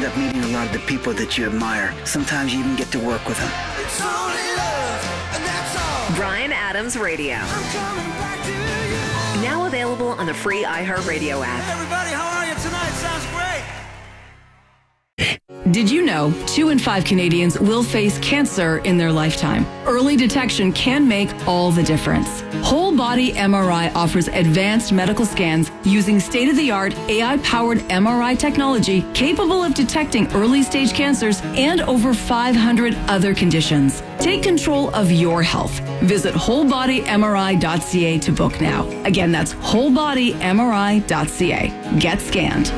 end up meeting a lot of the people that you admire. Sometimes you even get to work with them. It's only love, and that's all. Bryan Adams Radio. I'm coming back to you. Now available on the free iHeartRadio app. Everybody, how are you tonight? Sounds great. Did you know 2 in 5 Canadians will face cancer in their lifetime? Early detection can make all the difference. Whole Body MRI offers advanced medical scans using state-of-the-art AI-powered MRI technology capable of detecting early-stage cancers and over 500 other conditions. Take control of your health. Visit wholebodymri.ca to book now. Again, that's wholebodymri.ca. Get scanned.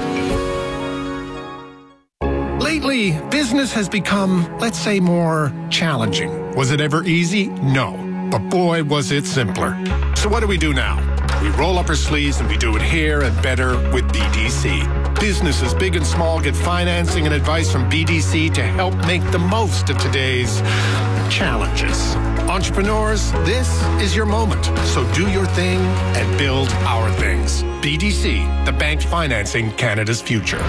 Lately, business has become, let's say, more challenging. Was it ever easy? No. But boy, was it simpler. So what do we do now? We roll up our sleeves and we do it here and better with BDC. Businesses big and small get financing and advice from BDC to help make the most of today's challenges. Entrepreneurs, this is your moment. So do your thing and build our things. BDC, the bank financing Canada's future.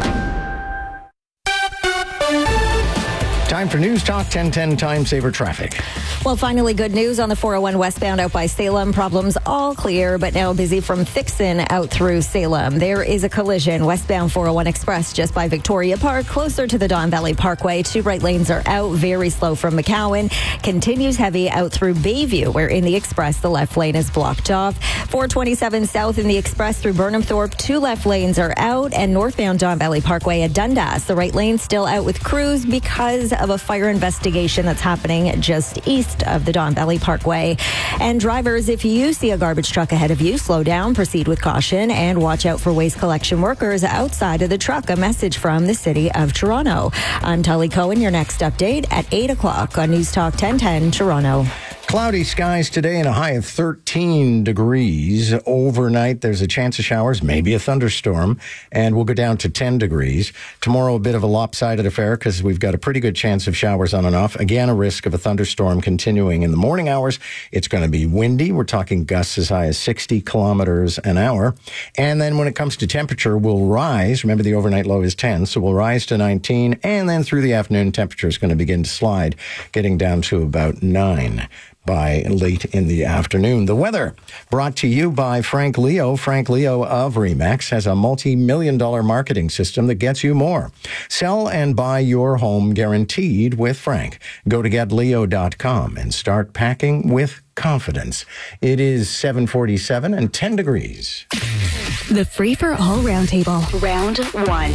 Time for News Talk 1010 Time Saver Traffic. Well, finally, good news on the 401 westbound out by Salem. Problems all clear, but now busy from Thixon out through Salem. There is a collision westbound 401 Express just by Victoria Park, closer to the Don Valley Parkway. 2 right lanes are out, very slow from McCowan. Continues heavy out through Bayview, where in the Express, the left lane is blocked off. 427 south in the Express through Burnhamthorpe, 2 left lanes are out, and northbound Don Valley Parkway at Dundas. The right lane still out with crews because of a fire investigation that's happening just east of the Don Valley Parkway. And drivers, if you see a garbage truck ahead of you, slow down, proceed with caution, and watch out for waste collection workers outside of the truck. A message from the City of Toronto. I'm Tully Cohen. Your next update at 8 o'clock on News Talk 1010 Toronto. Cloudy skies today and a high of 13 degrees. Overnight, there's a chance of showers, maybe a thunderstorm, and we'll go down to 10 degrees. Tomorrow, a bit of a lopsided affair because we've got a pretty good chance of showers on and off. Again, a risk of a thunderstorm continuing in the morning hours. It's going to be windy. We're talking gusts as high as 60 kilometers an hour. And then when it comes to temperature, we'll rise. Remember, the overnight low is 10, so we'll rise to 19. And then through the afternoon, temperature is going to begin to slide, getting down to about 9. By late in the afternoon. The weather brought to you by Frank Leo. Frank Leo of Remax has a multi-million-dollar marketing system that gets you more. Sell and buy your home guaranteed with Frank. Go to getleo.com and start packing with confidence. It is 7:47 and 10 degrees. The Free for All Roundtable. Round 1.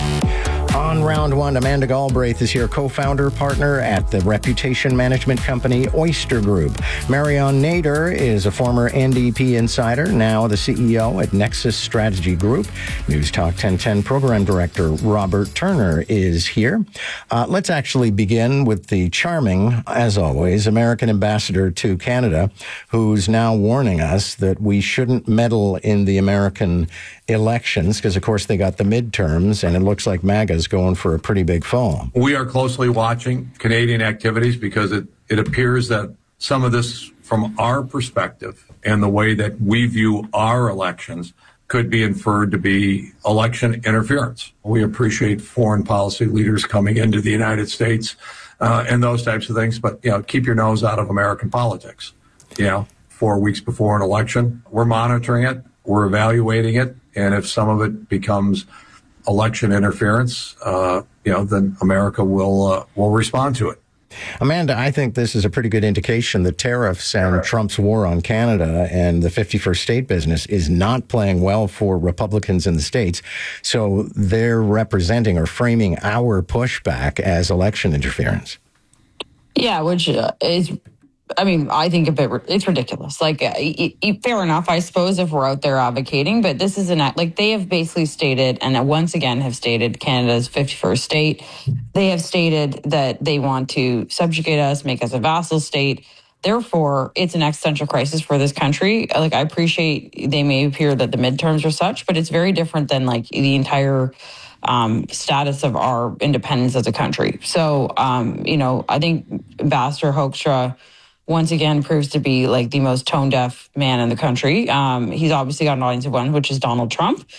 On round 1, Amanda Galbraith is here, co-founder, partner at the reputation management company Oyster Group. Marion Nader is a former NDP insider, now the CEO at Nexus Strategy Group. News Talk 1010 program director Robert Turner is here. Let's actually begin with the charming, as always, American ambassador to Canada, who's now warning us that we shouldn't meddle in the American elections because, of course, they got the midterms, and it looks like MAGA's going for a pretty big fall. We are closely watching Canadian activities because it appears that some of this, from our perspective and the way that we view our elections, could be inferred to be election interference. We appreciate foreign policy leaders coming into the United States and those types of things, but keep your nose out of American politics. 4 weeks before an election, we're monitoring it, we're evaluating it, and if some of it becomes election interference, then America will respond to it. Amanda, I think this is a pretty good indication that tariffs and Trump's war on Canada and the 51st state business is not playing well for Republicans in the States. So they're representing or framing our pushback as election interference. Yeah, which is, I think it's ridiculous. Fair enough, I suppose, if we're out there advocating, but this is they have basically stated, and once again have stated, Canada's 51st state. They have stated that they want to subjugate us, make us a vassal state. Therefore, it's an existential crisis for this country. I appreciate they may appear that the midterms are such, but it's very different than the entire status of our independence as a country. So, I think Ambassador Hoekstra once again proves to be the most tone-deaf man in the country. He's obviously got an audience of one, which is Donald Trump.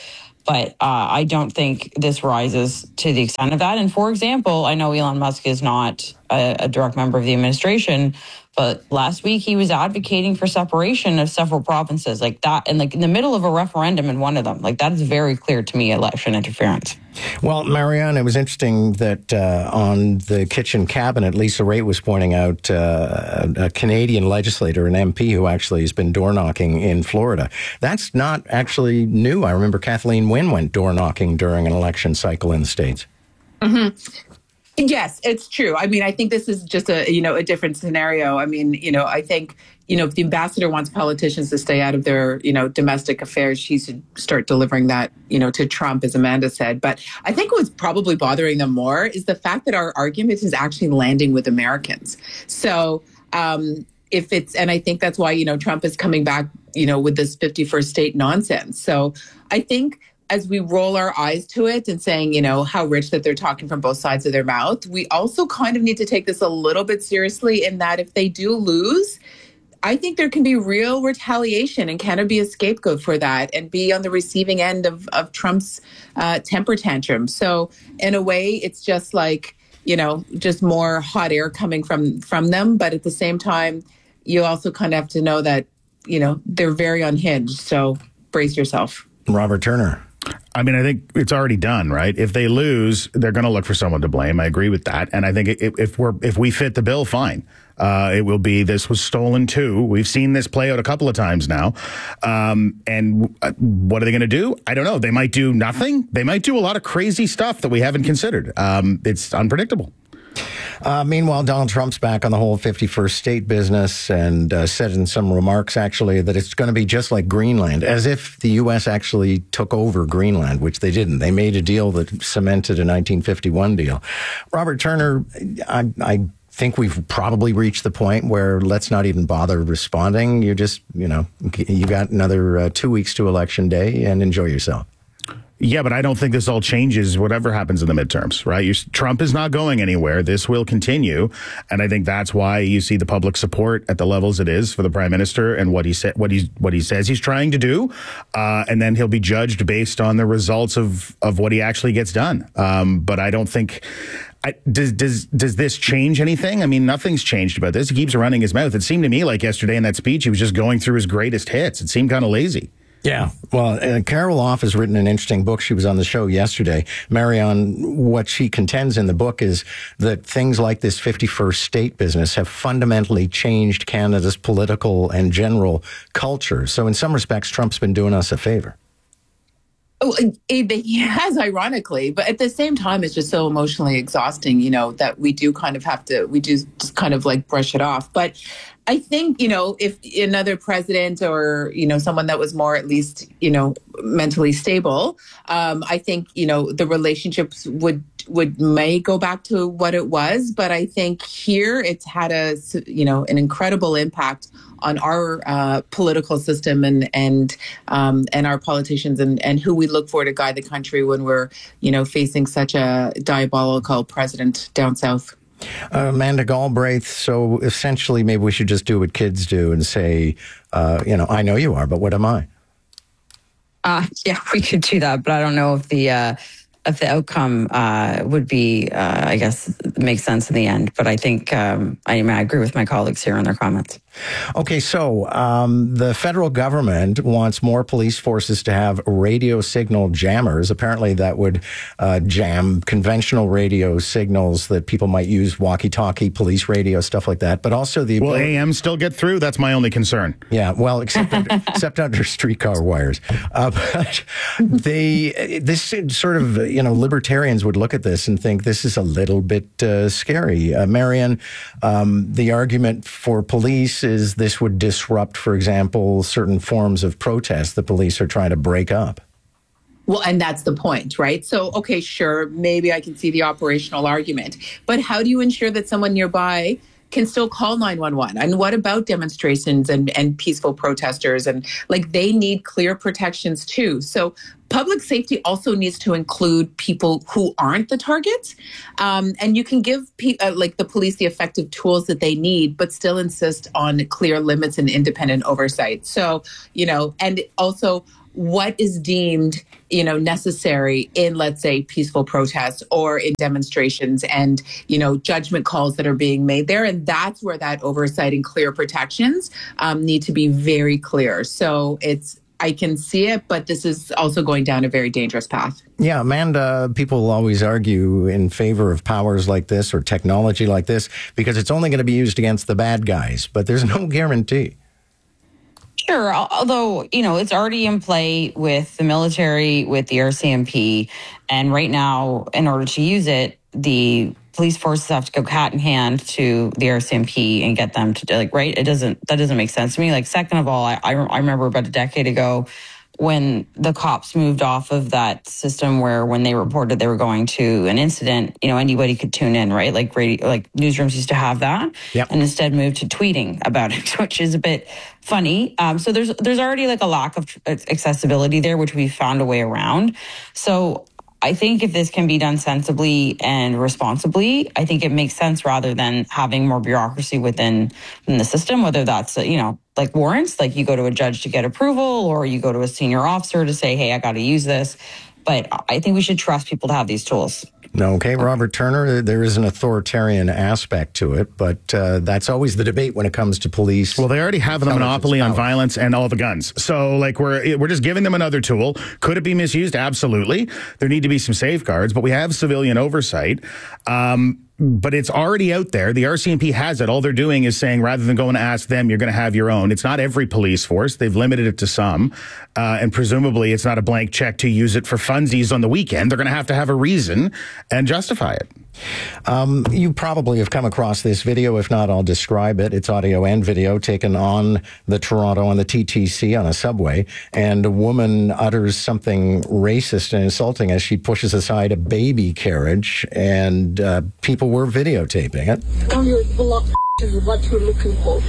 But I don't think this rises to the extent of that. And for example, I know Elon Musk is not a direct member of the administration, but last week he was advocating for separation of several provinces like that, and like in the middle of a referendum in one of them. Like that is very clear to me election interference. Well, Marianne, it was interesting that on the kitchen cabinet, Lisa Raitt was pointing out a Canadian legislator, an MP, who actually has been door knocking in Florida. That's not actually new. I remember Kathleen Wynne went door knocking during an election cycle in the States. Mm-hmm. Yes, it's true. I mean, I think this is just a different scenario. I mean, I think, if the ambassador wants politicians to stay out of their, domestic affairs, she should start delivering that, to Trump, as Amanda said. But I think what's probably bothering them more is the fact that our argument is actually landing with Americans. So and I think that's why, Trump is coming back, with this 51st state nonsense. So I think as we roll our eyes to it and saying, how rich that they're talking from both sides of their mouth, we also kind of need to take this a little bit seriously in that if they do lose, I think there can be real retaliation, and Canada be a scapegoat for that and be on the receiving end of Trump's temper tantrum. So in a way, it's just like, just more hot air coming from them. But at the same time, you also kind of have to know that, they're very unhinged. So brace yourself. Robert Turner. I mean, I think it's already done, right? If they lose, they're going to look for someone to blame. I agree with that. And I think if we fit the bill, fine. It will be, this was stolen too. We've seen this play out a couple of times now. And what are they going to do? I don't know. They might do nothing. They might do a lot of crazy stuff that we haven't considered. It's unpredictable. Meanwhile, Donald Trump's back on the whole 51st state business and said in some remarks, actually, that it's going to be just like Greenland, as if the U.S. actually took over Greenland, which they didn't. They made a deal that cemented a 1951 deal. Robert Turner, I think we've probably reached the point where let's not even bother responding. You just, you got another 2 weeks to Election Day and enjoy yourself. Yeah, but I don't think this all changes whatever happens in the midterms, right? Trump is not going anywhere. This will continue. And I think that's why you see the public support at the levels it is for the prime minister and what he says he's trying to do. And then he'll be judged based on the results of what he actually gets done. But I don't think... Does this change anything? I mean, nothing's changed about this. He keeps running his mouth. It seemed to me like yesterday in that speech, he was just going through his greatest hits. It seemed kind of lazy. Yeah. Well, Carol Off has written an interesting book. She was on the show yesterday. Marion, what she contends in the book is that things like this 51st state business have fundamentally changed Canada's political and general culture. So in some respects, Trump's been doing us a favor. Oh, he has, ironically, but at the same time, it's just so emotionally exhausting, that we do kind of have to, we do just kind of like brush it off. But I think, if another president or, someone that was more at least, mentally stable, I think, the relationships may go back to what it was. But I think here it's had an incredible impact on our political system and our politicians and who we look for to guide the country when we're, facing such a diabolical president down south. Amanda Galbraith, so essentially maybe we should just do what kids do and say, I know you are, but what am I? Yeah, we could do that, but I don't know if the outcome would be, I guess, make sense in the end. But I think I agree with my colleagues here on their comments. Okay, so the federal government wants more police forces to have radio signal jammers. Apparently that would jam conventional radio signals that people might use, walkie-talkie, police radio, stuff like that. But also the... Will AM still get through? That's my only concern. Yeah, well, except under streetcar wires. But this sort of, libertarians would look at this and think this is a little bit scary. Marion, the argument for police is this would disrupt, for example, certain forms of protest the police are trying to break up. Well, and that's the point, right? So, okay, sure, maybe I can see the operational argument, but how do you ensure that someone nearby can still call 911? And what about demonstrations and peaceful protesters? And they need clear protections too. So public safety also needs to include people who aren't the targets. And you can give the police the effective tools that they need, but still insist on clear limits and independent oversight. So, and also what is deemed, necessary in, let's say, peaceful protests or in demonstrations and, judgment calls that are being made there. And that's where that oversight and clear protections need to be very clear. So I can see it, but this is also going down a very dangerous path. Yeah, Amanda, people always argue in favor of powers like this or technology like this because it's only going to be used against the bad guys, but there's no guarantee. Sure, although, it's already in play with the military, with the RCMP, and right now, in order to use it, the police forces have to go hat in hand to the RCMP and get them to, right? That doesn't make sense to me. Like, second of all, I remember about a decade ago when the cops moved off of that system where when they reported they were going to an incident, anybody could tune in, right? Like newsrooms used to have that, and instead moved to tweeting about it, which is a bit funny. So there's already like a lack of accessibility there, which we found a way around. So I think if this can be done sensibly and responsibly, I think it makes sense rather than having more bureaucracy within the system, whether that's, like warrants, like you go to a judge to get approval or you go to a senior officer to say, hey, I got to use this. But I think we should trust people to have these tools. Okay, Robert Turner, there is an authoritarian aspect to it, but that's always the debate when it comes to police. Well, they already have the monopoly on violence and all the guns. So, like, we're just giving them another tool. Could it be misused? Absolutely. There need to be some safeguards, but we have civilian oversight. But it's already out there. The RCMP has it. All they're doing is saying, rather than going to ask them, you're going to have your own. It's not every police force. They've limited it to some. And presumably it's not a blank check to use it for funsies on the weekend. They're going to have a reason and justify it. You probably have come across this video. If not, I'll describe it. It's audio and video taken on the Toronto on the TTC on a subway. And a woman utters something racist and insulting as she pushes aside a baby carriage. And people were videotaping it. Now your block is what you're looking for.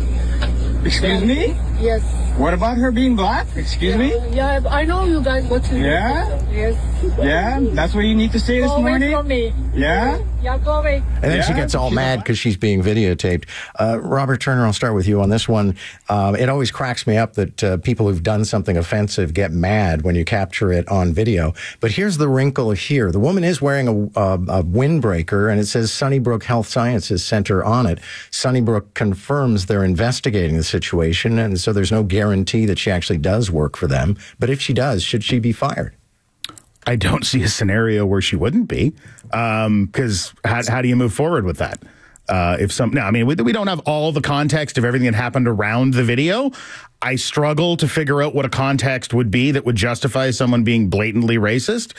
Excuse me? Yes. What about her being black? Excuse me? Yeah, I know you guys what to do. Yeah? Yes. Yeah? That's what you need to say this morning? Go away from me. Yeah? Yeah, go away. And then she gets all mad because she's being videotaped. Robert Turner, I'll start with you on this one. It always cracks me up that people who've done something offensive get mad when you capture it on video. But here's the wrinkle here. The woman is wearing a windbreaker, and it says Sunnybrook Health Sciences Center on it. Sunnybrook confirms they're investigating the situation, and so there's no guarantee that she actually does work for them. But if she does, should she be fired? I don't see a scenario where she wouldn't be, because how do you move forward with that? We don't have all the context of everything that happened around the video. I struggle to figure out what a context would be that would justify someone being blatantly racist.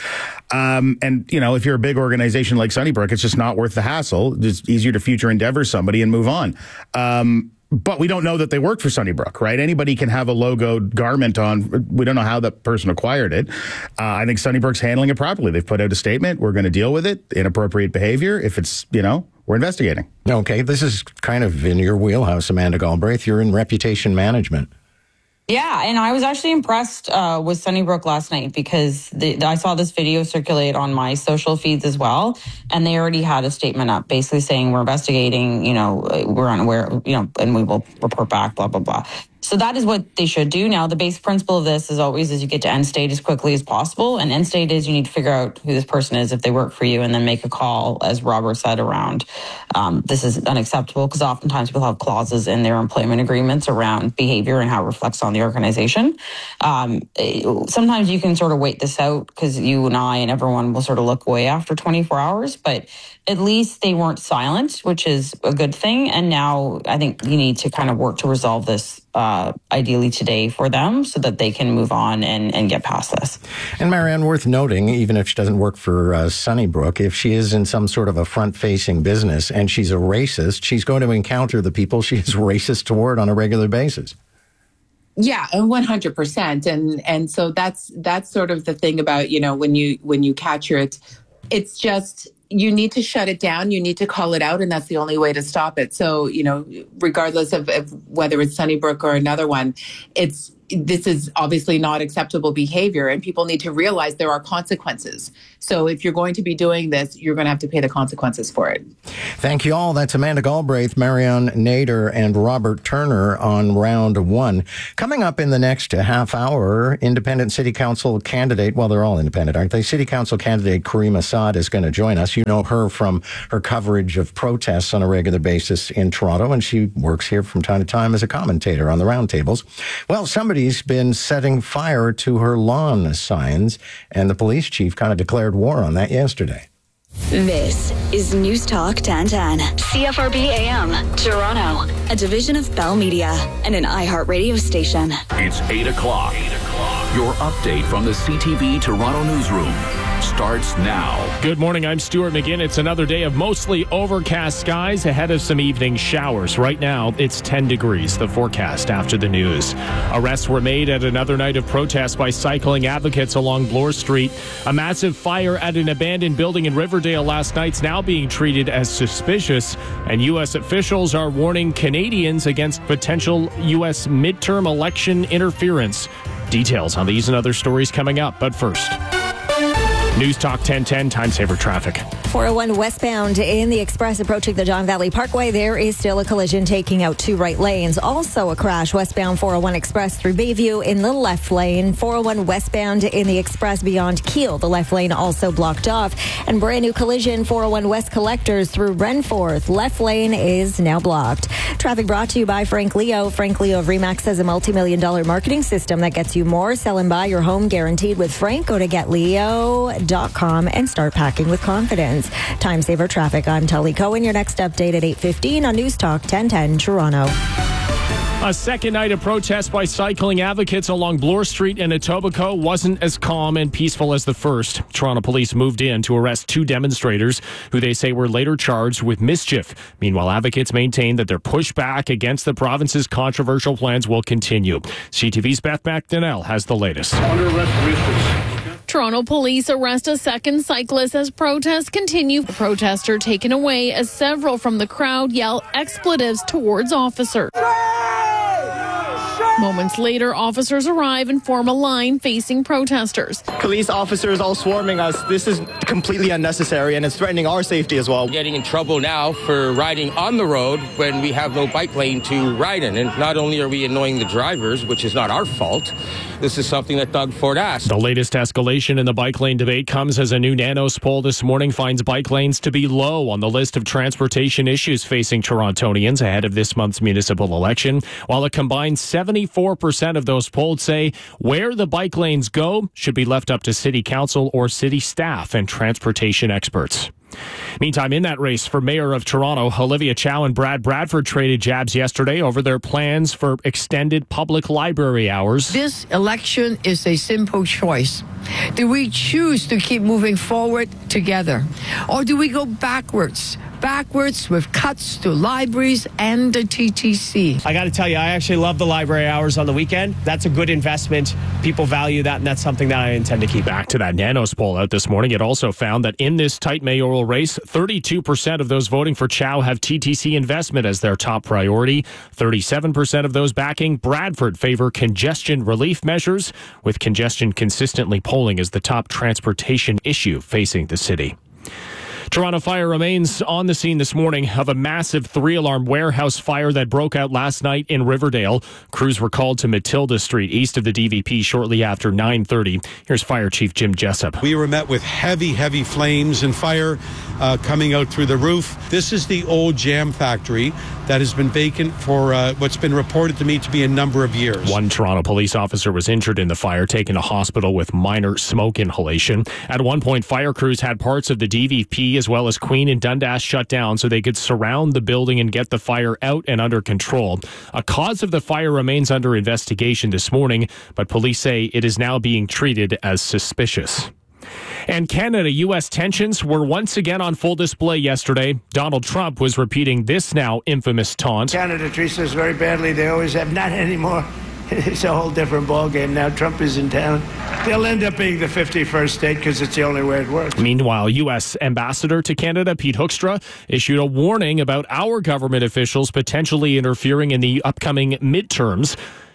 If you're a big organization like Sunnybrook, it's just not worth the hassle. It's easier to future endeavor somebody and move on. But we don't know that they work for Sunnybrook, right? Anybody can have a logoed garment on. We don't know how that person acquired it. I think Sunnybrook's handling it properly. They've put out a statement. We're going to deal with it. Inappropriate behavior. If it's, we're investigating. Okay, this is kind of in your wheelhouse, Amanda Galbraith. You're in reputation management. Yeah, and I was actually impressed with Sunnybrook last night because I saw this video circulate on my social feeds as well, and they already had a statement up basically saying we're investigating, we're unaware, and we will report back, blah, blah, blah. So that is what they should do. Now, the base principle of this is always you get to end state as quickly as possible. And end state is you need to figure out who this person is if they work for you and then make a call, as Robert said, around this is unacceptable because oftentimes people have clauses in their employment agreements around behavior and how it reflects on the organization. Sometimes you can sort of wait this out because you and I and everyone will sort of look away after 24 hours. But at least they weren't silent, which is a good thing. And now I think you need to kind of work to resolve this ideally today for them so that they can move on and get past this. And Marianne, worth noting, even if she doesn't work for Sunnybrook, if she is in some sort of a front-facing business and she's a racist, she's going to encounter the people she is racist toward on a regular basis. Yeah, 100%. And so that's sort of the thing about, when you capture it, it's just, you need to shut it down. You need to call it out. And that's the only way to stop it. So, regardless of whether it's Sunnybrook or another one, it's this is obviously not acceptable behavior, and people need to realize there are consequences. So if you're going to be doing this, you're going to have to pay the consequences for it. Thank you all. That's Amanda Galbraith, Marion Nader, and Robert Turner on round one. Coming up in the next half hour, independent city council candidate, well, they're all independent, aren't they? City council candidate Kareem Assad is going to join us. You know her from her coverage of protests on a regular basis in Toronto, and she works here from time to time as a commentator on the roundtables. Well, somebody's been setting fire to her lawn signs, and the police chief kind of declared war on that yesterday. This is News Talk 1010, CFRB AM, Toronto, a division of Bell Media and an iHeart radio station. It's 8 o'clock. Your update from the CTV Toronto newsroom starts now. Good morning, I'm Stuart McGinn. It's another day of mostly overcast skies ahead of some evening showers. Right now, it's 10 degrees, the forecast after the news. Arrests were made at another night of protest by cycling advocates along Bloor Street. A massive fire at an abandoned building in Riverdale last night's now being treated as suspicious, and U.S. officials are warning Canadians against potential U.S. midterm election interference. Details on these and other stories coming up, but first, News Talk 1010, time saver traffic. 401 westbound in the express approaching the Don Valley Parkway. There is still a collision taking out two right lanes. Also a crash westbound 401 Express through Bayview in the left lane. 401 westbound in the express beyond Keele. The left lane also blocked off. And brand new collision 401 West Collectors through Renforth. Left lane is now blocked. Traffic brought to you by Frank Leo. Frank Leo of Remax has a multi-million-dollar marketing system that gets you more. Sell and buy your home guaranteed with Frank. Go to getleo.com and start packing with confidence. Time saver traffic. I'm Tully Cohen. Your next update at 8:15 on News Talk 1010 Toronto. A second night of protest by cycling advocates along Bloor Street in Etobicoke wasn't as calm and peaceful as the first. Toronto police moved in to arrest two demonstrators who they say were later charged with mischief. Meanwhile, advocates maintain that their pushback against the province's controversial plans will continue. CTV's Beth McDonnell has the latest. Toronto police arrest a second cyclist as protests continue. The protester taken away as several from the crowd yell expletives towards officers. Moments later, officers arrive and form a line facing protesters. Police officers all swarming us. This is completely unnecessary and it's threatening our safety as well. Getting in trouble now for riding on the road when we have no bike lane to ride in. And not only are we annoying the drivers, which is not our fault, this is something that Doug Ford asked. The latest escalation in the bike lane debate comes as a new Nanos poll this morning finds bike lanes to be low on the list of transportation issues facing Torontonians ahead of this month's municipal election, while a combined 74% of those polled say where the bike lanes go should be left up to city council or city staff and transportation experts. Meantime, in that race for mayor of Toronto, Olivia Chow and Brad Bradford traded jabs yesterday over their plans for extended public library hours. This election is a simple choice. Do we choose to keep moving forward together? Or do we go backwards with cuts to libraries and the TTC? I got to tell you, I actually love the library hours on the weekend. That's a good investment. People value that, and that's something that I intend to keep. Back to that Nanos poll out this morning, it also found that in this tight mayoral race, 32% of those voting for Chow have TTC investment as their top priority. 37% of those backing Bradford favor congestion relief measures, with congestion consistently polling as the top transportation issue facing the city. Toronto Fire remains on the scene this morning of a massive 3-alarm warehouse fire that broke out last night in Riverdale. Crews were called to Matilda Street, east of the DVP, shortly after 9:30. Here's Fire Chief Jim Jessup. We were met with heavy flames and fire coming out through the roof. This is the old jam factory that has been vacant for what's been reported to me to be a number of years. One Toronto police officer was injured in the fire, taken to hospital with minor smoke inhalation. At one point, fire crews had parts of the DVP as well as Queen and Dundas shut down so they could surround the building and get the fire out and under control. A cause of the fire remains under investigation this morning, but police say it is now being treated as suspicious. And Canada-U.S. tensions were once again on full display yesterday. Donald Trump was repeating this now infamous taunt. Canada treats us very badly. They always have. Not anymore. It's a whole different ballgame now. Trump is in town. They'll end up being the 51st state because it's the only way it works. Meanwhile, U.S. Ambassador to Canada, Pete Hoekstra, issued a warning about our government officials potentially interfering in the upcoming midterms.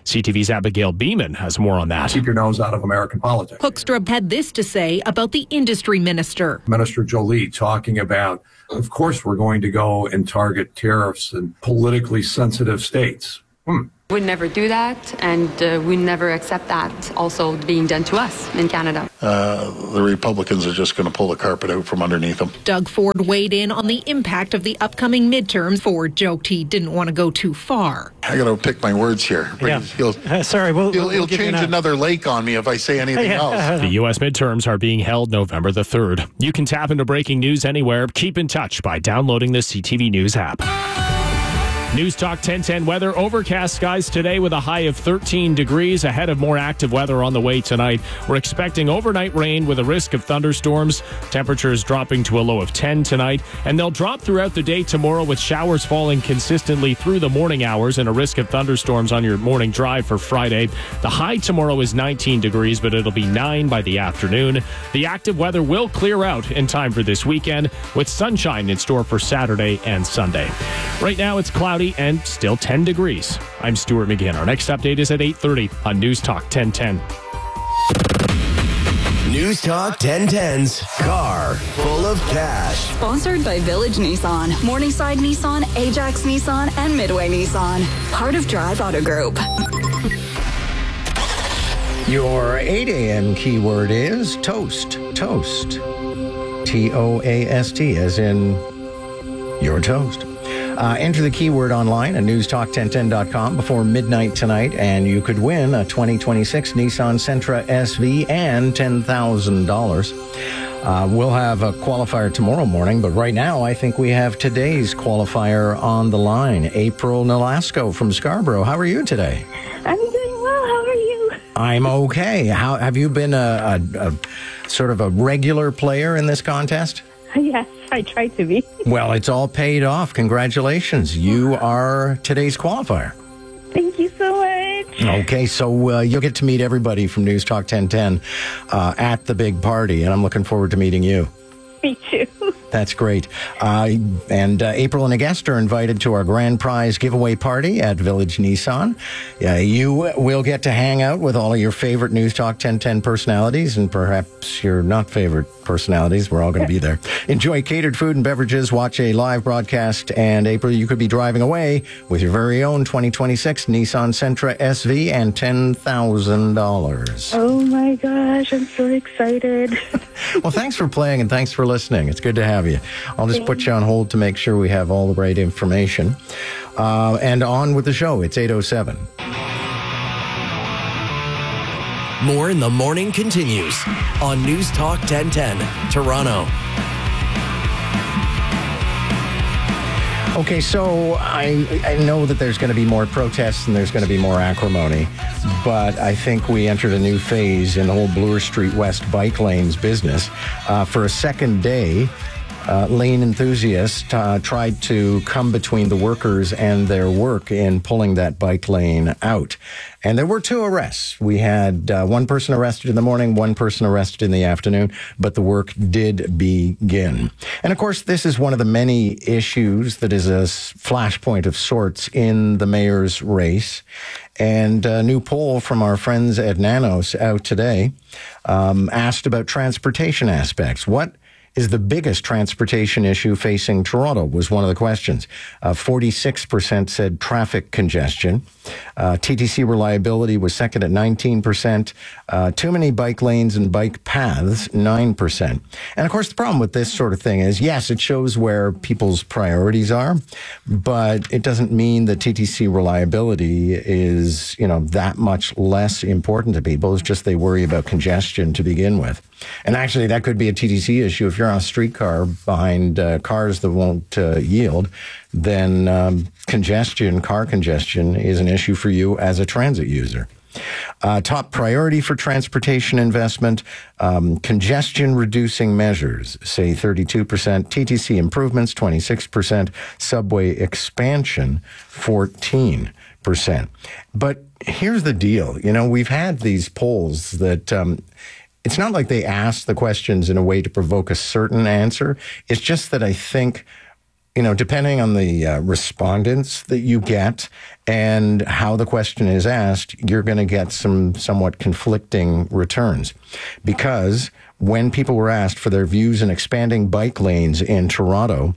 CTV's Abigail Beeman has more on that. Keep your nose out of American politics. Hoekstra had this to say about the industry minister. Minister Jolie talking about, of course, we're going to go and target tariffs in politically sensitive states. Would never do that, and we never accept that also being done to us in Canada. The Republicans are just going to pull the carpet out from underneath them. Doug Ford weighed in on the impact of the upcoming midterms. Ford joked he didn't want to go too far. I got to pick my words here. Yeah. He'll change another lake on me if I say anything else. The U.S. midterms are being held November the 3rd. You can tap into breaking news anywhere. Keep in touch by downloading the CTV News app. News Talk 1010 weather. Overcast skies today with a high of 13 degrees ahead of more active weather on the way tonight. We're expecting overnight rain with a risk of thunderstorms. Temperatures dropping to a low of 10 tonight, and they'll drop throughout the day tomorrow with showers falling consistently through the morning hours and a risk of thunderstorms on your morning drive for Friday. The high tomorrow is 19 degrees, but it'll be 9 by the afternoon. The active weather will clear out in time for this weekend with sunshine in store for Saturday and Sunday. Right now it's cloudy and still 10 degrees. I'm Stuart McGinn. Our next update is at 8:30 on News Talk 1010. News Talk 1010's Car Full of Cash. Sponsored by Village Nissan, Morningside Nissan, Ajax Nissan, and Midway Nissan. Part of Drive Auto Group. Your 8 a.m. keyword is toast. Toast. Toast, as in your toast. Enter the keyword online at newstalk1010.com before midnight tonight, and you could win a 2026 Nissan Sentra SV and $10,000. We'll have a qualifier tomorrow morning, but right now I think we have today's qualifier on the line. April Nolasco from Scarborough. How are you today? I'm doing well. How are you? I'm okay. How have you been a sort of a regular player in this contest? Yes, I try to be. Well, it's all paid off. Congratulations. You are today's qualifier. Thank you so much. Okay, so you'll get to meet everybody from News Talk 1010 at the big party, and I'm looking forward to meeting you. Me too. That's great. And April and a guest are invited to our grand prize giveaway party at Village Nissan. You will get to hang out with all of your favorite News Talk 1010 personalities and perhaps your not favorite personalities. We're all going to be there. Enjoy catered food and beverages, watch a live broadcast, and April, you could be driving away with your very own 2026 Nissan Sentra SV and $10,000. Oh my gosh, I'm so excited. Well, thanks for playing and thanks for listening. It's good to have you. I'll just put you on hold to make sure we have all the right information. And on with the show. It's 8:07. More in the Morning continues on News Talk 1010, Toronto. Okay, so I know that there's going to be more protests and there's going to be more acrimony, but I think we entered a new phase in the whole Bloor Street West bike lanes business. For a second day, lane enthusiasts tried to come between the workers and their work in pulling that bike lane out. And there were 2 arrests. We had one person arrested in the morning, one person arrested in the afternoon, but the work did begin. And of course, this is one of the many issues that is a flashpoint of sorts in the mayor's race. And a new poll from our friends at Nanos out today asked about transportation aspects. What is the biggest transportation issue facing Toronto was one of the questions. 46% said traffic congestion. TTC reliability was second at 19%. Too many bike lanes and bike paths, 9%. And of course, the problem with this sort of thing is, yes, it shows where people's priorities are, but it doesn't mean that TTC reliability is, that much less important to people. It's just they worry about congestion to begin with. And actually, that could be a TTC issue. If you're on a streetcar behind cars that won't yield, then car congestion is an issue for you as a transit user. Top priority for transportation investment, congestion reducing measures, say 32%, TTC improvements, 26%, subway expansion, 14%. But here's the deal. We've had these polls that it's not like they ask the questions in a way to provoke a certain answer. It's just that I think depending on the respondents that you get and how the question is asked, you're going to get some somewhat conflicting returns. Because when people were asked for their views in expanding bike lanes in Toronto,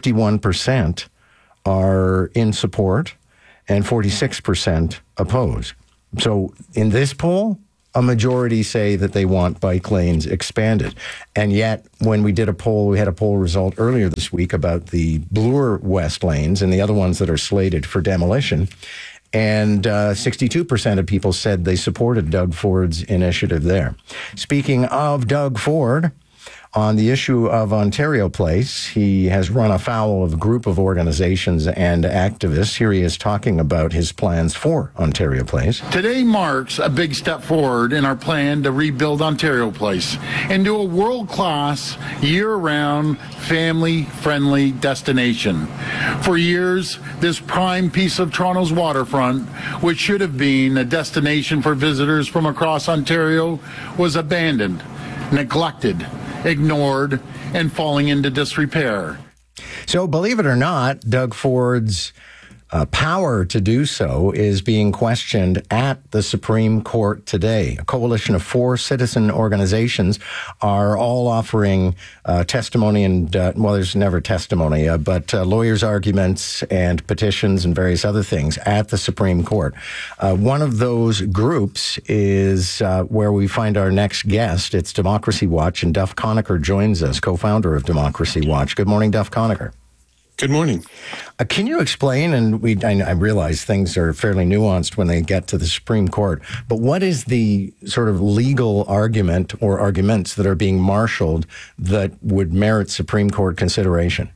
51% are in support and 46% oppose. So in this poll, a majority say that they want bike lanes expanded. And yet, when we did a poll, we had a poll result earlier this week about the Bloor West lanes and the other ones that are slated for demolition. And 62% of people said they supported Doug Ford's initiative there. Speaking of Doug Ford, on the issue of Ontario Place, he has run afoul of a group of organizations and activists. Here he is talking about his plans for Ontario Place. Today marks a big step forward in our plan to rebuild Ontario Place into a world-class, year-round, family-friendly destination. For years, this prime piece of Toronto's waterfront, which should have been a destination for visitors from across Ontario, was abandoned, neglected, ignored, and falling into disrepair. So, believe it or not, Doug Ford's power to do so is being questioned at the Supreme Court today. A coalition of 4 citizen organizations are all offering testimony and, there's never testimony, but lawyers' arguments and petitions and various other things at the Supreme Court. One of those groups is where we find our next guest. It's Democracy Watch, and Duff Conacher joins us, co-founder of Democracy Watch. Good morning, Duff Conacher. Good morning. Can you explain, and I realize things are fairly nuanced when they get to the Supreme Court, but what is the sort of legal argument or arguments that are being marshaled that would merit Supreme Court consideration?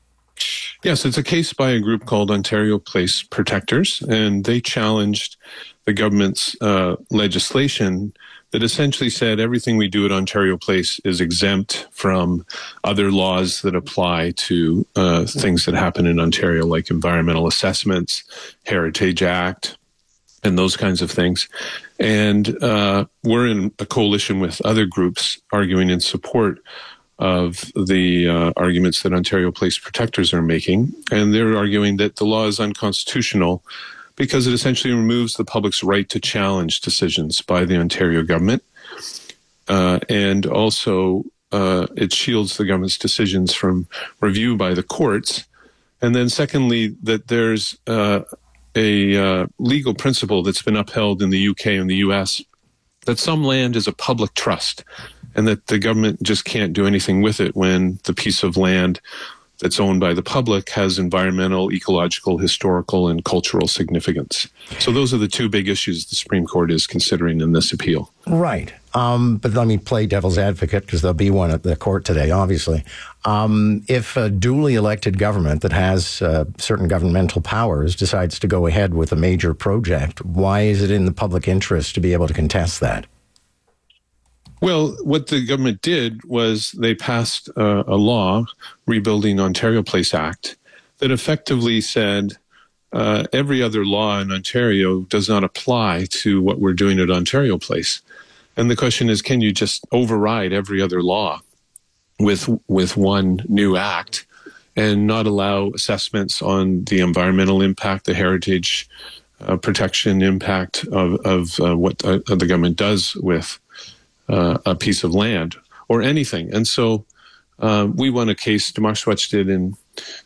Yes, it's a case by a group called Ontario Place Protectors, and they challenged the government's legislation that essentially said everything we do at Ontario Place is exempt from other laws that apply to things that happen in Ontario, like environmental assessments, Heritage Act, and those kinds of things. And we're in a coalition with other groups arguing in support of the arguments that Ontario Place Protectors are making. And they're arguing that the law is unconstitutional because it essentially removes the public's right to challenge decisions by the Ontario government. And also, it shields the government's decisions from review by the courts. And then secondly, that there's a legal principle that's been upheld in the UK and the US that some land is a public trust and that the government just can't do anything with it when the piece of land that's owned by the public has environmental, ecological, historical, and cultural significance. So those are the 2 big issues the Supreme Court is considering in this appeal. Right. But let me play devil's advocate, because there'll be one at the court today, obviously. If a duly elected government that has certain governmental powers decides to go ahead with a major project, why is it in the public interest to be able to contest that? Well, what the government did was they passed a law, Rebuilding Ontario Place Act, that effectively said every other law in Ontario does not apply to what we're doing at Ontario Place. And the question is, can you just override every other law with one new act and not allow assessments on the environmental impact, the heritage protection impact of what the government does with a piece of land or anything? And so we won a case, Democracy Watch did in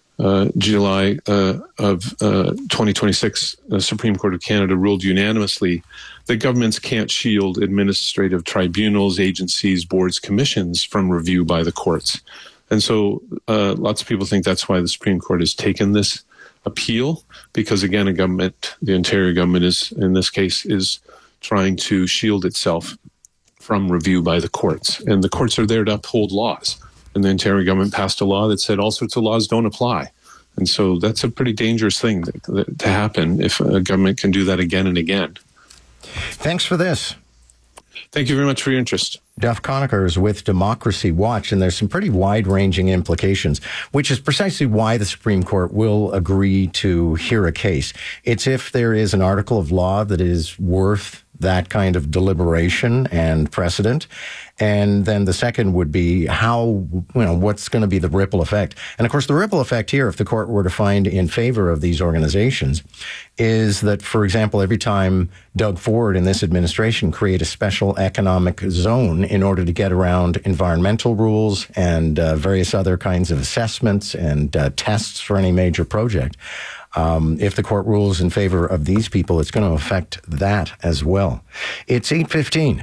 July of 2026. The Supreme Court of Canada ruled unanimously that governments can't shield administrative tribunals, agencies, boards, commissions from review by the courts. And so lots of people think that's why the Supreme Court has taken this appeal, because again, the Ontario government is, in this case, is trying to shield itself from review by the courts. And the courts are there to uphold laws. And the Ontario government passed a law that said all sorts of laws don't apply. And so that's a pretty dangerous thing to happen if a government can do that again and again. Thanks for this. Thank you very much for your interest. Duff Conacher is with Democracy Watch, and there's some pretty wide-ranging implications, which is precisely why the Supreme Court will agree to hear a case. It's if there is an article of law that is worth that kind of deliberation and precedent. And then the second would be what's going to be the ripple effect. And of course, the ripple effect here, if the court were to find in favor of these organizations, is that, for example, every time Doug Ford and this administration create a special economic zone in order to get around environmental rules and various other kinds of assessments and tests for any major project, if the court rules in favor of these people, it's going to affect that as well. It's 8:15.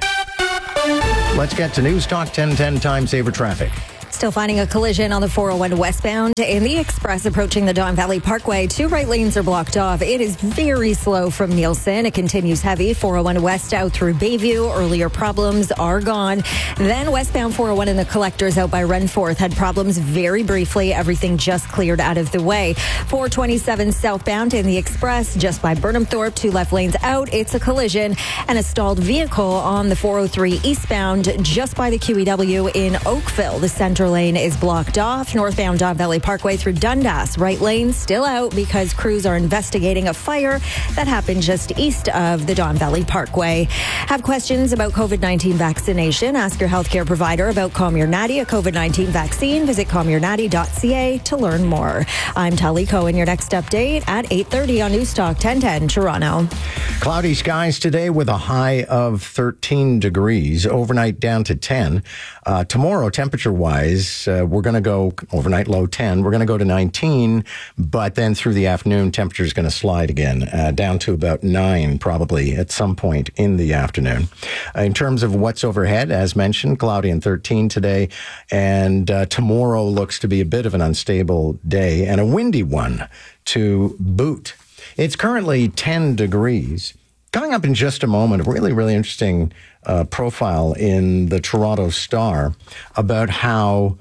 Let's get to News Talk 1010 Time Saver Traffic. Still finding a collision on the 401 westbound in the express approaching the Don Valley Parkway. 2 right lanes are blocked off. It is very slow from Nielsen. It continues heavy. 401 west out through Bayview. Earlier problems are gone. Then westbound 401 in the collectors out by Renforth had problems very briefly. Everything just cleared out of the way. 427 southbound in the express just by Burnhamthorpe. 2 left lanes out. It's a collision and a stalled vehicle on the 403 eastbound just by the QEW in Oakville. The center lane is blocked off. Northbound Don Valley Parkway through Dundas. Right lane still out because crews are investigating a fire that happened just east of the Don Valley Parkway. Have questions about COVID-19 vaccination? Ask your healthcare provider about Comirnaty, a COVID-19 vaccine. Visit comirnaty.ca to learn more. I'm Tali Cohen. Your next update at 8:30 on News Talk 1010 Toronto. Cloudy skies today with a high of 13 degrees. Overnight down to 10. Tomorrow, temperature-wise, we're going to go overnight low 10. We're going to go to 19, but then through the afternoon, temperature is going to slide again down to about 9 probably at some point in the afternoon. In terms of what's overhead, as mentioned, cloudy and 13 today, and tomorrow looks to be a bit of an unstable day and a windy one to boot. It's currently 10 degrees. Coming up in just a moment, a really, really interesting profile in the Toronto Star about how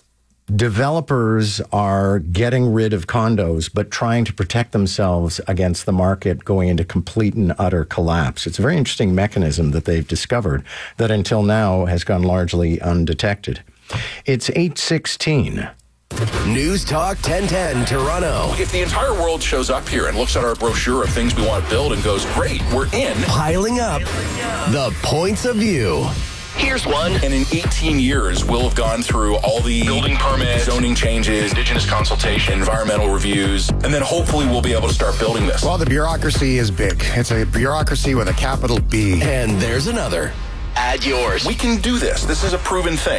developers are getting rid of condos, but trying to protect themselves against the market going into complete and utter collapse. It's a very interesting mechanism that they've discovered that until now has gone largely undetected. It's 8:16. News Talk 1010 Toronto. If the entire world shows up here and looks at our brochure of things we want to build and goes, great, we're in. Piling up the points of view. Here's one. And in 18 years, we'll have gone through all the building permits, zoning changes, Indigenous consultation, environmental reviews, and then hopefully we'll be able to start building this. Well, the bureaucracy is big. It's a bureaucracy with a capital B. And there's another. Add yours. We can do this. This is a proven thing.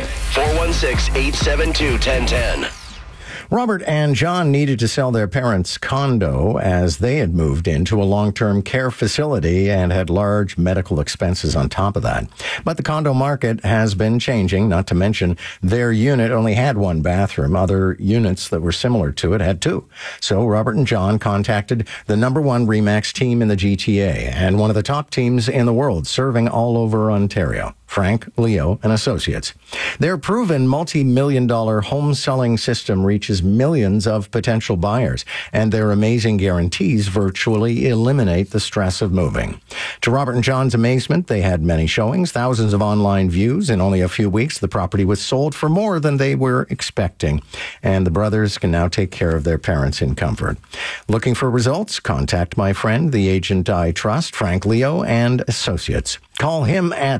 416-872-1010. Robert and John needed to sell their parents' condo as they had moved into a long-term care facility and had large medical expenses on top of that. But the condo market has been changing, not to mention their unit only had 1 bathroom. Other units that were similar to it had 2. So Robert and John contacted the number 1 RE/MAX team in the GTA and one of the top teams in the world serving all over Ontario. Frank, Leo, and Associates. Their proven multi-million-dollar home selling system reaches millions of potential buyers, and their amazing guarantees virtually eliminate the stress of moving. To Robert and John's amazement, they had many showings, thousands of online views. In only a few weeks, the property was sold for more than they were expecting, and the brothers can now take care of their parents in comfort. Looking for results? Contact my friend, the agent I trust, Frank Leo and Associates. Call him at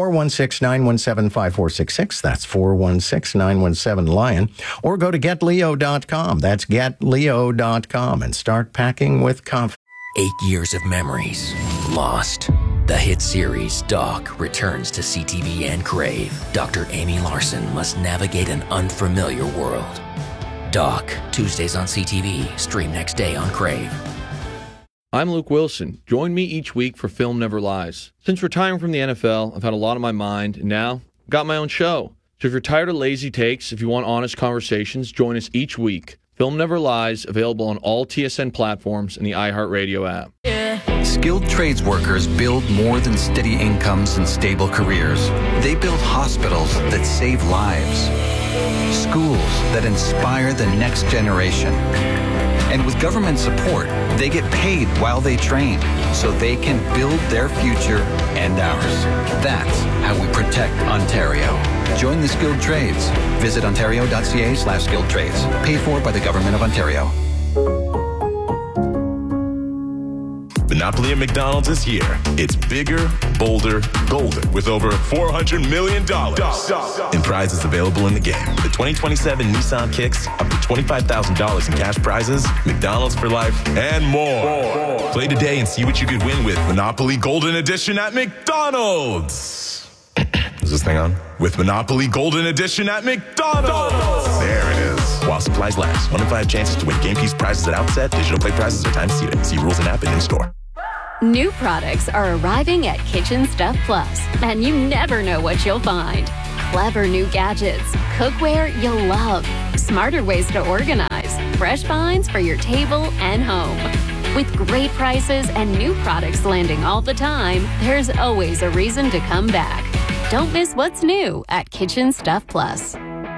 416-917-5466. That's 416-917-LION. Or go to getleo.com. That's getleo.com and start packing with confidence. 8 years of memories lost. The hit series Doc returns to CTV and Crave. Dr. Amy Larson must navigate an unfamiliar world. Doc, Tuesdays on CTV. Stream next day on Crave. I'm Luke Wilson. Join me each week for Film Never Lies. Since retiring from the NFL, I've had a lot on my mind, and now I've got my own show. So if you're tired of lazy takes, if you want honest conversations, join us each week. Film Never Lies, available on all TSN platforms and the iHeartRadio app. Skilled trades workers build more than steady incomes and stable careers. They build hospitals that save lives, schools that inspire the next generation. And with government support, they get paid while they train so they can build their future and ours. That's how we protect Ontario. Join the skilled trades. Visit ontario.ca/skilled trades. Paid for by the Government of Ontario. Monopoly at McDonald's is here. It's bigger, bolder, golden, with over $400 million in prizes available in the game. The 2027 Nissan Kicks, up to $25,000 in cash prizes, McDonald's for life, and more. Play today and see what you could win with Monopoly Golden Edition at McDonald's. Is this thing on? With Monopoly Golden Edition at McDonald's. There it is. While supplies last. 1 in 5 chances to win game piece prizes at outset. Digital play prizes are timed seated. See rules and app and in-store. New products are arriving at Kitchen Stuff Plus, and you never know what you'll find. Clever new gadgets, cookware you'll love, smarter ways to organize, fresh finds for your table and home. With great prices and new products landing all the time, there's always a reason to come back. Don't miss what's new at Kitchen Stuff Plus.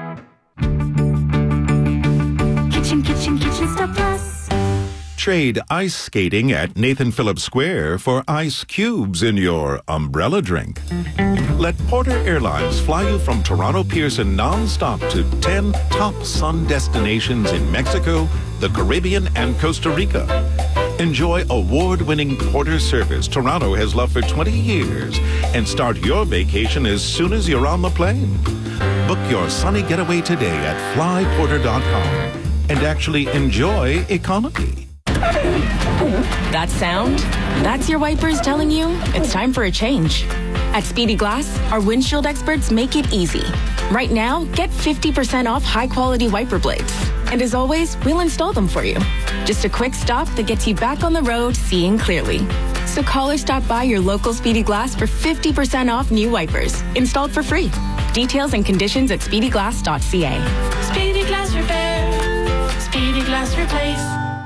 Kitchen Stuff Plus. Trade ice skating at Nathan Phillips Square for ice cubes in your umbrella drink. Let Porter Airlines fly you from Toronto Pearson nonstop to 10 top sun destinations in Mexico, the Caribbean, and Costa Rica. Enjoy award-winning Porter service Toronto has loved for 20 years and start your vacation as soon as you're on the plane. Book your sunny getaway today at flyporter.com and actually enjoy economy. That sound? That's your wipers telling you it's time for a change. At Speedy Glass, our windshield experts make it easy. Right now, get 50% off high-quality wiper blades. And as always, we'll install them for you. Just a quick stop that gets you back on the road seeing clearly. So call or stop by your local Speedy Glass for 50% off new wipers, installed for free. Details and conditions at speedyglass.ca. Speedy Glass Repair. Speedy Glass Replace.